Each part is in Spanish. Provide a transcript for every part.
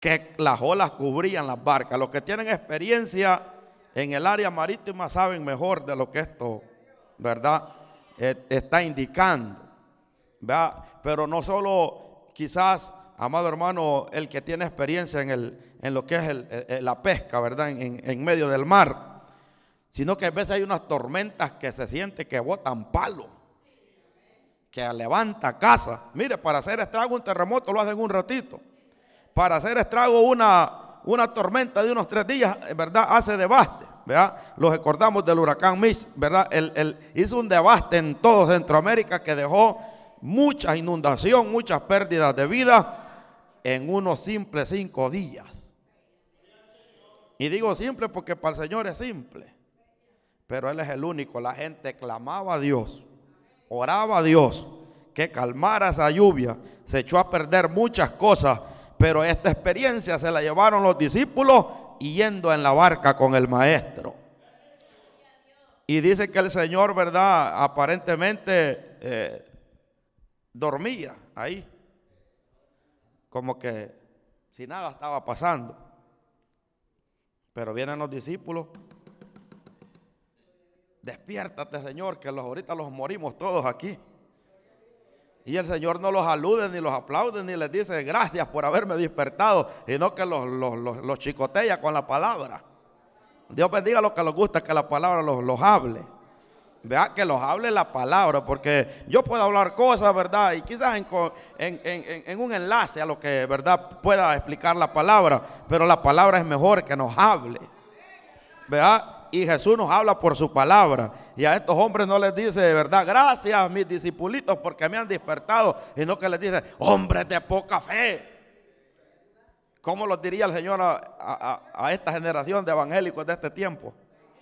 que las olas cubrían las barcas. Los que tienen experiencia en el área marítima saben mejor de lo que esto, ¿verdad?, está indicando, ¿verdad? Pero no solo quizás, amado hermano, el que tiene experiencia en lo que es la pesca, ¿verdad?, en medio del mar, sino que a veces hay unas tormentas que se siente que botan palo, que levanta casa. Mire, para hacer estrago un terremoto lo hacen un ratito. Para hacer estrago una tormenta de unos 3 días, ¿verdad?, hace devaste, ¿verdad? Los recordamos del huracán Mitch, ¿verdad? Él hizo un devaste en todo Centroamérica que dejó mucha inundación, muchas pérdidas de vida en unos simples 5 días. Y digo simple porque para el Señor es simple, pero Él es el único. La gente clamaba a Dios, oraba a Dios que calmara esa lluvia. Se echó a perder muchas cosas, pero esta experiencia se la llevaron los discípulos yendo en la barca con el maestro. Y dice que el Señor, ¿verdad?, aparentemente dormía ahí, como que si nada estaba pasando. Pero vienen los discípulos: despiértate, Señor, que ahorita los morimos todos aquí. Y el Señor no los alude, ni los aplaude, ni les dice gracias por haberme despertado, sino que los chicotea con la palabra. Dios bendiga a los que les gusta que la palabra los hable. Vea, que los hable la palabra, porque yo puedo hablar cosas, ¿verdad?, y quizás en un enlace a lo que, ¿verdad?, pueda explicar la palabra, pero la palabra es mejor que nos hable. Vea. Y Jesús nos habla por su palabra. Y a estos hombres no les dice, de verdad, gracias mis discipulitos porque me han despertado, sino que les dice, hombres de poca fe. ¿Cómo los diría el Señor a esta generación de evangélicos de este tiempo?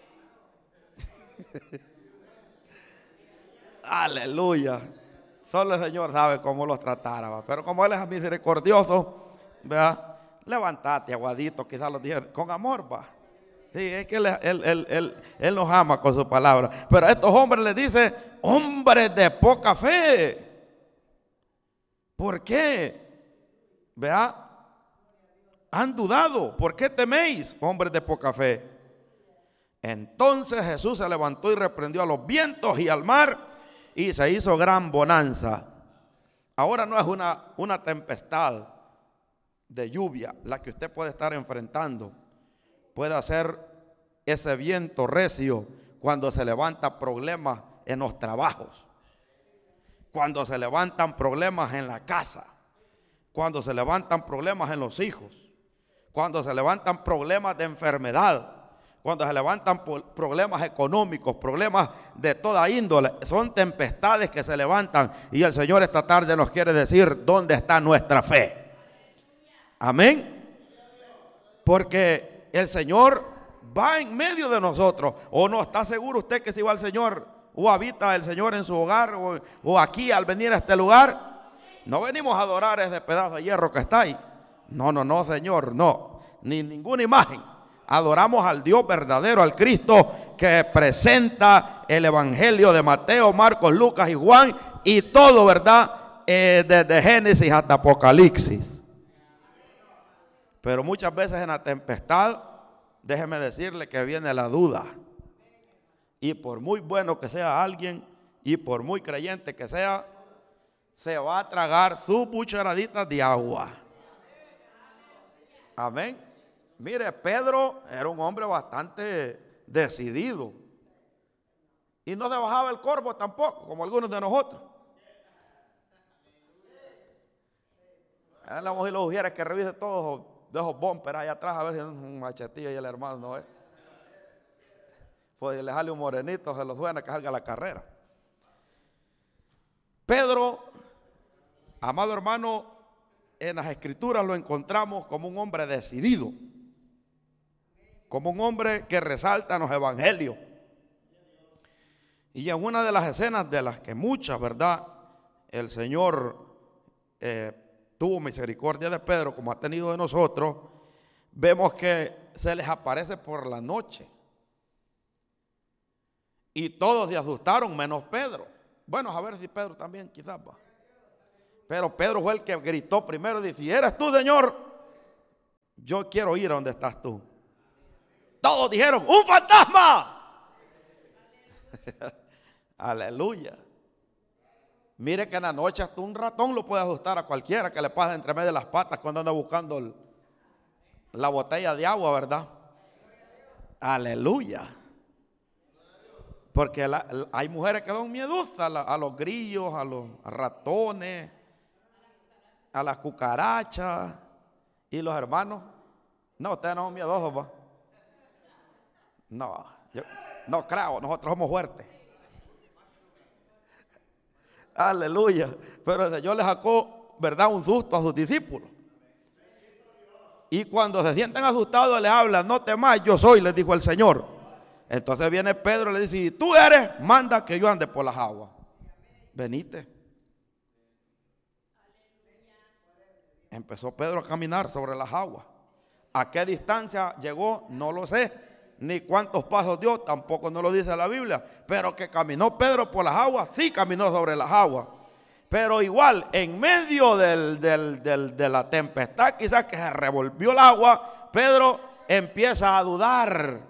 Aleluya. Solo el Señor sabe cómo los tratara, pero como Él es misericordioso, ¿verdad?, levantate, aguadito, quizás los dije con amor, va. Sí, es que él nos ama con su palabra. Pero a estos hombres les dice, hombres de poca fe. ¿Por qué? Vea, han dudado. ¿Por qué teméis, hombres de poca fe? Entonces Jesús se levantó y reprendió a los vientos y al mar, y se hizo gran bonanza. Ahora no es una tempestad de lluvia la que usted puede estar enfrentando. Puede ser ese viento recio cuando se levantan problemas en los trabajos, cuando se levantan problemas en la casa, cuando se levantan problemas en los hijos, cuando se levantan problemas de enfermedad, cuando se levantan problemas económicos, problemas de toda índole. Son tempestades que se levantan, y el Señor esta tarde nos quiere decir dónde está nuestra fe. Amén. Porque el Señor va en medio de nosotros. ¿O no está seguro usted que si va al Señor, o habita el Señor en su hogar, o aquí al venir a este lugar? No venimos a adorar ese pedazo de hierro que está ahí. No, Señor, no. Ni ninguna imagen. Adoramos al Dios verdadero, al Cristo que presenta el Evangelio de Mateo, Marcos, Lucas y Juan, y todo, ¿verdad?, desde Génesis hasta Apocalipsis. Pero muchas veces en la tempestad, déjeme decirle que viene la duda. Y por muy bueno que sea alguien, y por muy creyente que sea, se va a tragar sus cucharaditas de agua. Amén. Mire, Pedro era un hombre bastante decidido. Y no se bajaba el corvo tampoco, como algunos de nosotros. La mujer lo sugiere que revise todos de esos bumpers allá atrás, a ver si es un machetillo y el hermano no es. Pues le sale un morenito, se lo suena que salga a la carrera. Pedro, amado hermano, en las escrituras lo encontramos como un hombre decidido, como un hombre que resalta en los evangelios. Y en una de las escenas de las que muchas, ¿verdad?, el Señor tuvo misericordia de Pedro, como ha tenido de nosotros, vemos que se les aparece por la noche. Y todos se asustaron, menos Pedro. Bueno, a ver si Pedro también quizás va. Pero Pedro fue el que gritó primero y dice, si eres tú, Señor, yo quiero ir a donde estás tú. Todos dijeron, ¡un fantasma! Aleluya. Mire que en la noche hasta un ratón lo puede asustar a cualquiera que le pase entre medio de las patas cuando anda buscando la botella de agua, ¿verdad? Aleluya. Porque hay mujeres que dan miedosas a los grillos, a los ratones, a las cucarachas. Y los hermanos, no, ustedes no son miedosos, ¿va? No, yo no creo, nosotros somos fuertes. Aleluya. Pero el Señor les sacó, ¿verdad?, un susto a sus discípulos. Y cuando se sienten asustados les hablan, no temas, yo soy, les dijo el Señor. Entonces viene Pedro y le dice, si tú eres, manda que yo ande por las aguas. Venite. Empezó Pedro a caminar sobre las aguas. ¿A qué distancia llegó? No lo sé. Ni cuántos pasos dio, tampoco no lo dice la Biblia. Pero que caminó Pedro por las aguas, sí caminó sobre las aguas. Pero igual, en medio de la tempestad, quizás que se revolvió el agua, Pedro empieza a dudar.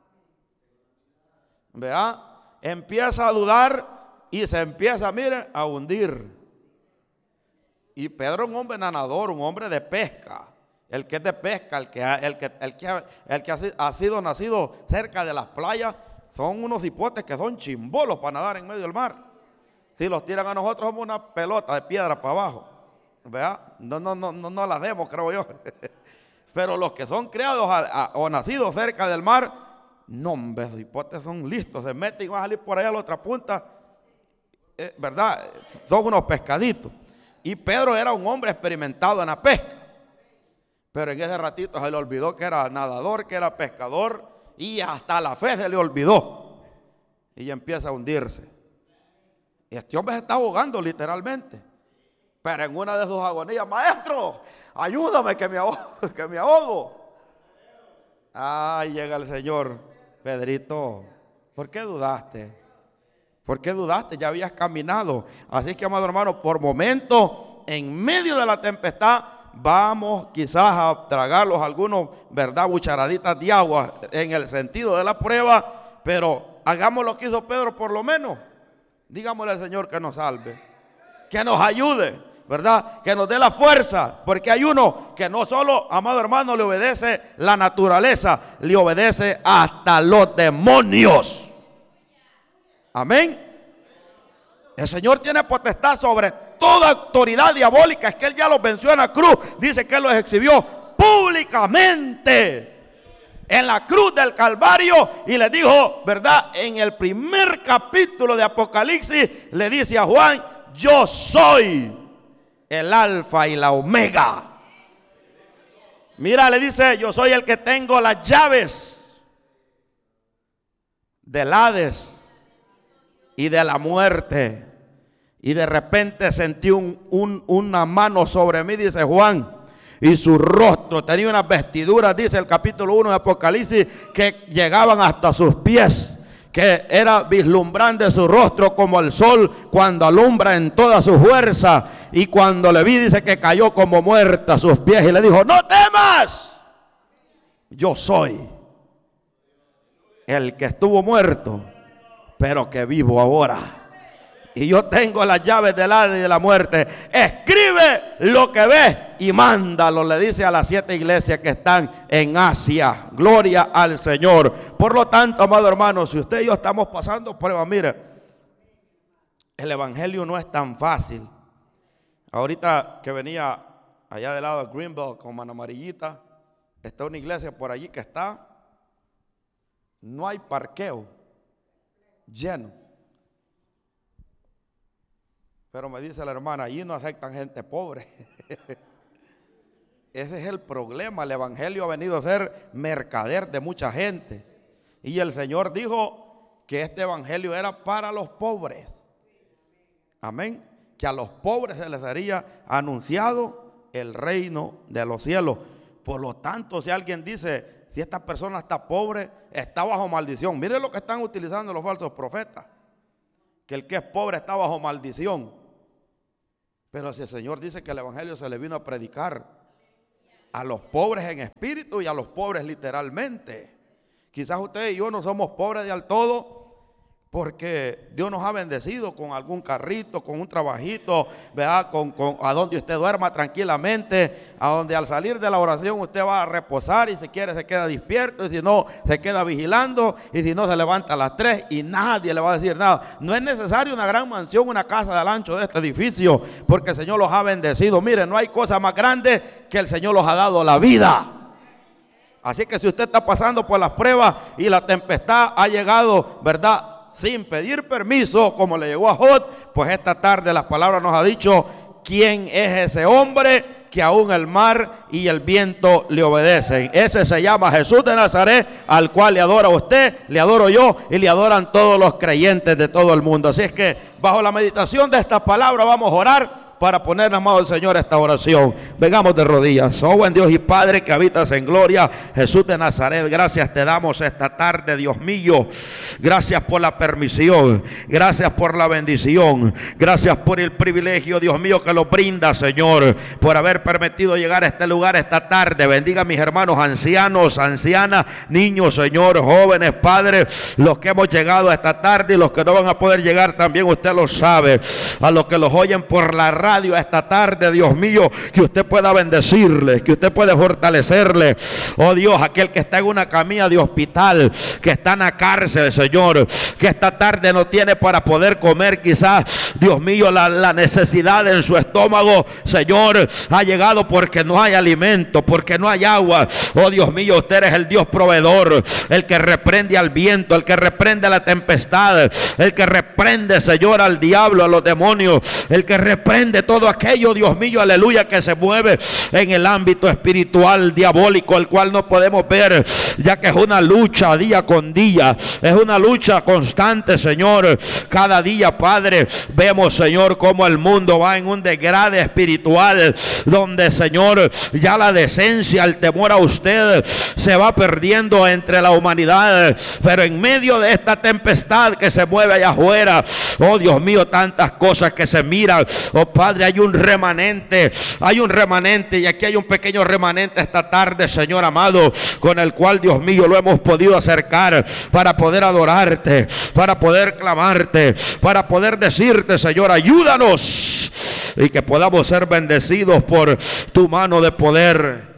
¿Vea? Empieza a dudar y se empieza, mire, a hundir. Y Pedro es un hombre nadador, un hombre de pesca. El que es de pesca, el que ha sido nacido cerca de las playas, son unos hipotes que son chimbolos para nadar en medio del mar. Si los tiran a nosotros somos una pelota de piedra para abajo. ¿Verdad? No las demos, creo yo. Pero los que son criados o nacidos cerca del mar, no, hombre, esos hipotes son listos, se meten y van a salir por allá a la otra punta. ¿Verdad? Son unos pescaditos. Y Pedro era un hombre experimentado en la pesca. Pero en ese ratito se le olvidó que era nadador, que era pescador, y hasta la fe se le olvidó. Y empieza a hundirse. Y este hombre se está ahogando literalmente. Pero en una de sus agonías, maestro, ayúdame que me ahogo. Ay, llega el Señor. Pedrito, ¿por qué dudaste? ¿Por qué dudaste? Ya habías caminado. Así que, amado hermano, por momento, en medio de la tempestad, vamos quizás a tragarlos algunos, ¿verdad?, cucharaditas de agua en el sentido de la prueba, pero hagamos lo que hizo Pedro por lo menos. Digámosle al Señor que nos salve, que nos ayude, ¿verdad?, que nos dé la fuerza, porque hay uno que no solo, amado hermano, le obedece la naturaleza, le obedece hasta los demonios. Amén. El Señor tiene potestad sobre toda autoridad diabólica. Es que Él ya los venció en la cruz. Dice que Él los exhibió públicamente en la cruz del Calvario. Y le dijo, ¿verdad?, en el primer capítulo de Apocalipsis, le dice a Juan, yo soy el alfa y la omega. Mira, le dice, yo soy el que tengo las llaves del Hades y de la muerte. Y de repente sentí una mano sobre mí, dice Juan, y su rostro tenía unas vestiduras, dice el capítulo 1 de Apocalipsis, que llegaban hasta sus pies, que era vislumbrante su rostro como el sol cuando alumbra en toda su fuerza. Y cuando le vi, dice que cayó como muerta a sus pies y le dijo, no temas, yo soy el que estuvo muerto, pero que vivo ahora. Y yo tengo las llaves del Hades y de la muerte. Escribe lo que ves y mándalo, le dice a las 7 iglesias que están en Asia. Gloria al Señor. Por lo tanto, amado hermano, si usted y yo estamos pasando pruebas, mire, el evangelio no es tan fácil. Ahorita que venía allá del lado de Greenbelt con Mano Amarillita, está una iglesia por allí que está, no hay parqueo, lleno. Pero me dice la hermana, allí no aceptan gente pobre. Ese es el problema. El evangelio ha venido a ser mercader de mucha gente. Y el Señor dijo que este evangelio era para los pobres. Amén. Que a los pobres se les sería anunciado el reino de los cielos. Por lo tanto, si alguien dice, si esta persona está pobre, está bajo maldición. Mire lo que están utilizando los falsos profetas. Que el que es pobre está bajo maldición. Pero si el Señor dice que el evangelio se le vino a predicar a los pobres en espíritu y a los pobres literalmente. Quizás usted y yo no somos pobres de al todo, porque Dios nos ha bendecido con algún carrito, con un trabajito, ¿verdad? Con a donde usted duerma tranquilamente, a donde al salir de la oración usted va a reposar y si quiere se queda despierto y si no se queda vigilando y si no se levanta a las 3 y nadie le va a decir nada. No es necesario una gran mansión, una casa del ancho de este edificio, porque el Señor los ha bendecido. Mire, no hay cosa más grande que el Señor los ha dado la vida. Así que si usted está pasando por las pruebas y la tempestad ha llegado, ¿verdad?, sin pedir permiso, como le llegó a Job, pues esta tarde la palabra nos ha dicho quién es ese hombre que aún el mar y el viento le obedecen. Ese se llama Jesús de Nazaret, al cual le adora usted, le adoro yo y le adoran todos los creyentes de todo el mundo. Así es que bajo la meditación de esta palabra vamos a orar para poner en mano del Señor esta oración. Vengamos de rodillas. Oh buen Dios y Padre que habitas en gloria, Jesús de Nazaret, gracias te damos esta tarde, Dios mío. Gracias por la permisión, gracias por la bendición, gracias por el privilegio, Dios mío, que lo brinda, Señor, por haber permitido llegar a este lugar esta tarde. Bendiga a mis hermanos ancianos, ancianas, niños, Señor, jóvenes, padres, los que hemos llegado esta tarde y los que no van a poder llegar también, usted lo sabe. A los que los oyen por la radio esta tarde, Dios mío, que usted pueda bendecirle, que usted pueda fortalecerle. Oh Dios, aquel que está en una camilla de hospital, que está en la cárcel, Señor, que esta tarde no tiene para poder comer, quizás, Dios mío, la necesidad en su estómago, Señor, ha llegado porque no hay alimento, porque no hay agua. Oh Dios mío, usted es el Dios proveedor, el que reprende al viento, el que reprende a la tempestad, el que reprende, Señor, al diablo, a los demonios, el que reprende todo aquello, Dios mío, aleluya, que se mueve en el ámbito espiritual diabólico, el cual no podemos ver, ya que es una lucha día con día, es una lucha constante, Señor. Cada día, Padre, vemos, Señor, cómo el mundo va en un degrade espiritual, donde, Señor, ya la decencia, el temor a usted se va perdiendo entre la humanidad. Pero en medio de esta tempestad que se mueve allá afuera, oh Dios mío, tantas cosas que se miran, oh Padre, hay un remanente, y aquí hay un pequeño remanente esta tarde, Señor amado, con el cual, Dios mío, lo hemos podido acercar para poder adorarte, para poder clamarte, para poder decirte, Señor, ayúdanos, y que podamos ser bendecidos por tu mano de poder.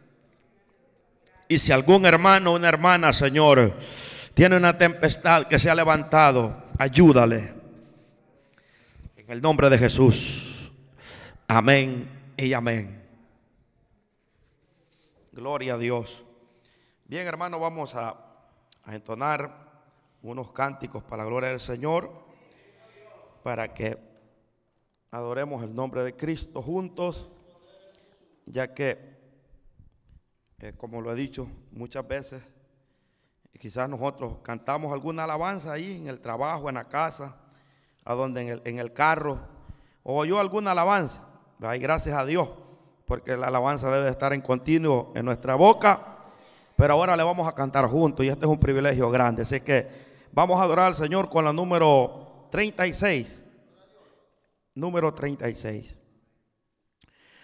Y si algún hermano o una hermana, Señor, tiene una tempestad que se ha levantado, ayúdale. En el nombre de Jesús. Amén y amén. Gloria a Dios. Bien, hermano, vamos a entonar unos cánticos para la gloria del Señor, para que adoremos el nombre de Cristo juntos, ya que, como lo he dicho muchas veces, quizás nosotros cantamos alguna alabanza ahí en el trabajo, en la casa, a donde en el carro, o oyó alguna alabanza. Ay, gracias a Dios, porque la alabanza debe estar en continuo en nuestra boca. Pero ahora le vamos a cantar juntos y este es un privilegio grande. Así que vamos a adorar al Señor con la número 36. Número 36.